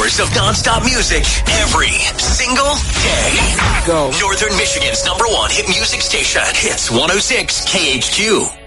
hours of nonstop music every single day. Go. Northern Michigan's #1 hit music station. Hits 106 KHQ.